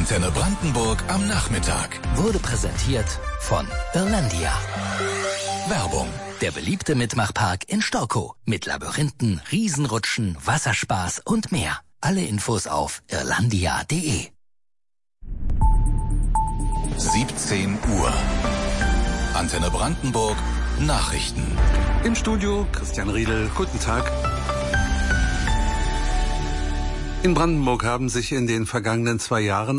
Antenne Brandenburg am Nachmittag. Wurde präsentiert von Irlandia. Werbung. Der beliebte Mitmachpark in Storkow. Mit Labyrinthen, Riesenrutschen, Wasserspaß und mehr. Alle Infos auf irlandia.de. 17 Uhr. Antenne Brandenburg. Nachrichten. Im Studio Christian Riedel. Guten Tag. In Brandenburg haben sich in den vergangenen 2 Jahren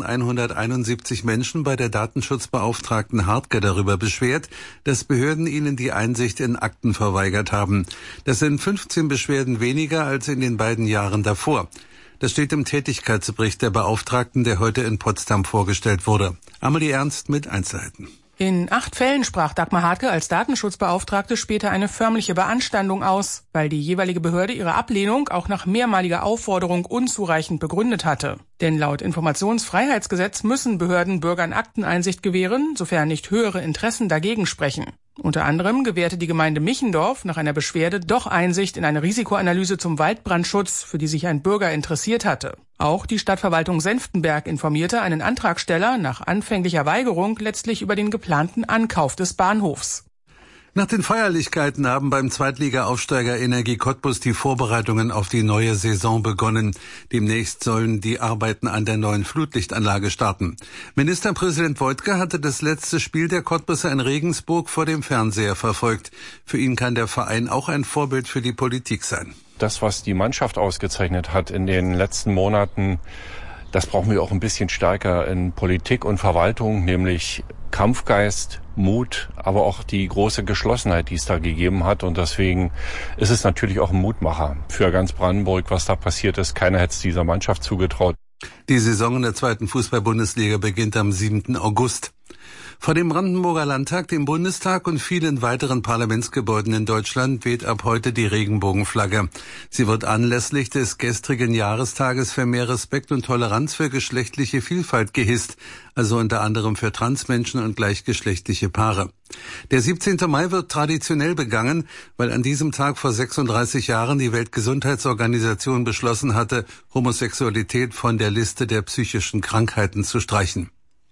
171 Menschen bei der Datenschutzbeauftragten Hartke darüber beschwert, dass Behörden ihnen die Einsicht in Akten verweigert haben. Das sind 15 Beschwerden weniger als in den beiden Jahren davor. Das steht im Tätigkeitsbericht der Beauftragten, der heute in Potsdam vorgestellt wurde. Amelie Ernst mit Einzelheiten. In 8 Fällen sprach Dagmar Hartke als Datenschutzbeauftragte später eine förmliche Beanstandung aus, weil die jeweilige Behörde ihre Ablehnung auch nach mehrmaliger Aufforderung unzureichend begründet hatte. Denn laut Informationsfreiheitsgesetz müssen Behörden Bürgern Akteneinsicht gewähren, sofern nicht höhere Interessen dagegen sprechen. Unter anderem gewährte die Gemeinde Michendorf nach einer Beschwerde doch Einsicht in eine Risikoanalyse zum Waldbrandschutz, für die sich ein Bürger interessiert hatte. Auch die Stadtverwaltung Senftenberg informierte einen Antragsteller nach anfänglicher Weigerung letztlich über den geplanten Ankauf des Bahnhofs. Nach den Feierlichkeiten haben beim Zweitliga-Aufsteiger Energie Cottbus die Vorbereitungen auf die neue Saison begonnen. Demnächst sollen die Arbeiten an der neuen Flutlichtanlage starten. Ministerpräsident Woidke hatte das letzte Spiel der Cottbuser in Regensburg vor dem Fernseher verfolgt. Für ihn kann der Verein auch ein Vorbild für die Politik sein. Das, was die Mannschaft ausgezeichnet hat in den letzten Monaten, das brauchen wir auch ein bisschen stärker in Politik und Verwaltung, nämlich Kampfgeist, Mut, aber auch die große Geschlossenheit, die es da gegeben hat. Und deswegen ist es natürlich auch ein Mutmacher für ganz Brandenburg, was da passiert ist. Keiner hätte es dieser Mannschaft zugetraut. Die Saison in der 2. Fußball-Bundesliga beginnt am 7. August. Vor dem Brandenburger Landtag, dem Bundestag und vielen weiteren Parlamentsgebäuden in Deutschland weht ab heute die Regenbogenflagge. Sie wird anlässlich des gestrigen Jahrestages für mehr Respekt und Toleranz für geschlechtliche Vielfalt gehisst, also unter anderem für Transmenschen und gleichgeschlechtliche Paare. Der 17. Mai wird traditionell begangen, weil an diesem Tag vor 36 Jahren die Weltgesundheitsorganisation beschlossen hatte, Homosexualität von der Liste der psychischen Krankheiten zu streichen.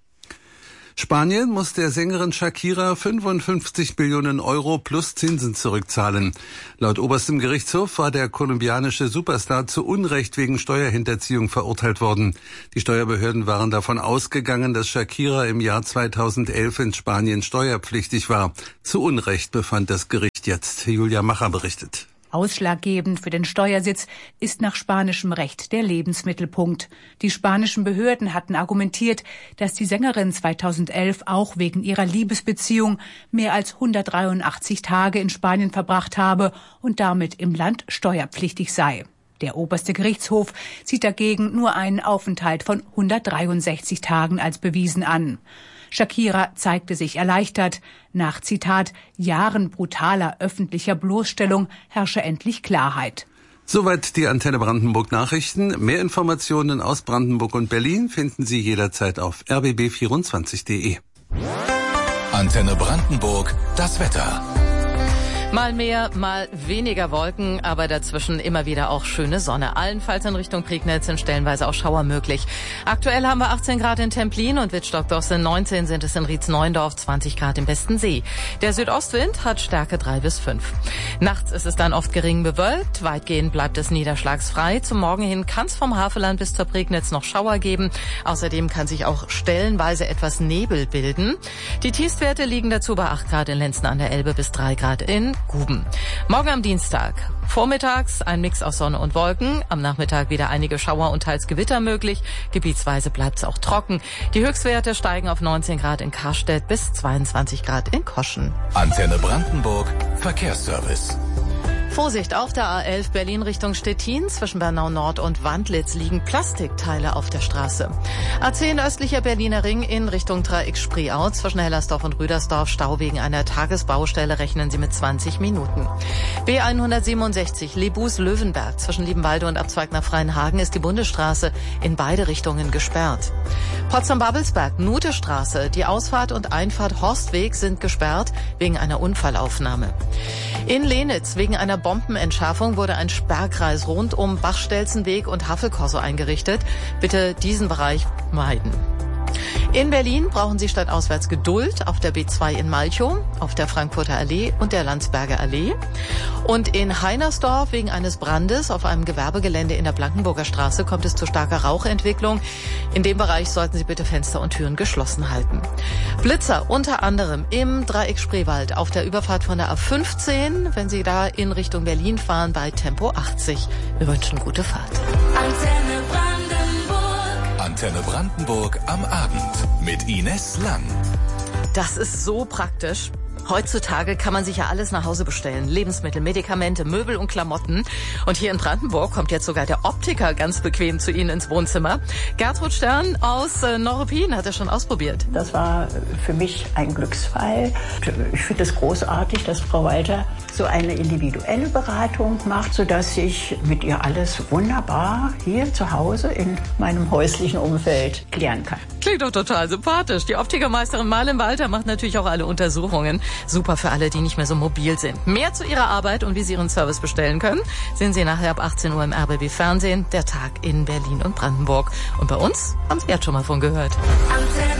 Spanien muss der Sängerin Shakira 55 Millionen Euro plus Zinsen zurückzahlen. Laut oberstem Gerichtshof war der kolumbianische Superstar zu Unrecht wegen Steuerhinterziehung verurteilt worden. Die Steuerbehörden waren davon ausgegangen, dass Shakira im Jahr 2011 in Spanien steuerpflichtig war. Zu Unrecht befand das Gericht jetzt. Julia Macher berichtet. Ausschlaggebend für den Steuersitz ist nach spanischem Recht der Lebensmittelpunkt. Die spanischen Behörden hatten argumentiert, dass die Sängerin 2011 auch wegen ihrer Liebesbeziehung mehr als 183 Tage in Spanien verbracht habe und damit im Land steuerpflichtig sei. Der oberste Gerichtshof sieht dagegen nur einen Aufenthalt von 163 Tagen als bewiesen an. Shakira zeigte sich erleichtert. Nach, Zitat, Jahren brutaler öffentlicher Bloßstellung herrsche endlich Klarheit. Soweit die Antenne Brandenburg Nachrichten. Mehr Informationen aus Brandenburg und Berlin finden Sie jederzeit auf rbb24.de. Antenne Brandenburg, das Wetter. Mal mehr, mal weniger Wolken, aber dazwischen immer wieder auch schöne Sonne. Allenfalls in Richtung Prignitz sind stellenweise auch Schauer möglich. Aktuell haben wir 18 Grad in Templin und Wittstock-Dosse, 19 sind es in Rietz-Neuendorf, 20 Grad im Bestensee. Der Südostwind hat Stärke 3 bis 5. Nachts ist es dann oft gering bewölkt, weitgehend bleibt es niederschlagsfrei. Zum Morgen hin kann es vom Havelland bis zur Prignitz noch Schauer geben. Außerdem kann sich auch stellenweise etwas Nebel bilden. Die Tiefstwerte liegen dazu bei 8 Grad in Lenzen an der Elbe bis 3 Grad in Guben. Morgen am Dienstag. Vormittags ein Mix aus Sonne und Wolken. Am Nachmittag wieder einige Schauer und teils Gewitter möglich. Gebietsweise bleibt es auch trocken. Die Höchstwerte steigen auf 19 Grad in Karstedt bis 22 Grad in Koschen. Antenne Brandenburg, Verkehrsservice. Vorsicht, auf der A11 Berlin Richtung Stettin. Zwischen Bernau Nord und Wandlitz liegen Plastikteile auf der Straße. A10 östlicher Berliner Ring in Richtung Dreieck Spreeau. Zwischen Hellersdorf und Rüdersdorf Stau wegen einer Tagesbaustelle, rechnen Sie mit 20 Minuten. B167 Lebus-Löwenberg. Zwischen Liebenwalde und Abzweig nach Freienhagen ist die Bundesstraße in beide Richtungen gesperrt. Potsdam-Babelsberg, Nutestraße. Die Ausfahrt und Einfahrt Horstweg sind gesperrt wegen einer Unfallaufnahme. In Lenitz wegen einer Bombenentschärfung wurde ein Sperrkreis rund um Bachstelzenweg und Havelkorso eingerichtet. Bitte diesen Bereich meiden. In Berlin brauchen Sie stadtauswärts Geduld auf der B2 in Malchow, auf der Frankfurter Allee und der Landsberger Allee. Und in Heinersdorf wegen eines Brandes auf einem Gewerbegelände in der Blankenburger Straße kommt es zu starker Rauchentwicklung. In dem Bereich sollten Sie bitte Fenster und Türen geschlossen halten. Blitzer unter anderem im Dreieck Spreewald auf der Überfahrt von der A15, wenn Sie da in Richtung Berlin fahren, bei Tempo 80. Wir wünschen gute Fahrt. Antenne Brandenburg am Abend mit Ines Lang. Das ist so praktisch. Heutzutage kann man sich ja alles nach Hause bestellen. Lebensmittel, Medikamente, Möbel und Klamotten. Und hier in Brandenburg kommt jetzt sogar der Optiker ganz bequem zu Ihnen ins Wohnzimmer. Gertrud Stern aus Neuruppin hat er schon ausprobiert. Das war für mich ein Glücksfall. Ich finde es großartig, dass Frau Walter so eine individuelle Beratung macht, sodass ich mit ihr alles wunderbar hier zu Hause in meinem häuslichen Umfeld klären kann. Klingt doch total sympathisch. Die Optikermeisterin Marlen Walter macht natürlich auch alle Untersuchungen. Super für alle, die nicht mehr so mobil sind. Mehr zu ihrer Arbeit und wie Sie Ihren Service bestellen können, sehen Sie nachher ab 18 Uhr im RBB Fernsehen. Der Tag in Berlin und Brandenburg. Und bei uns haben Sie jetzt schon mal von gehört.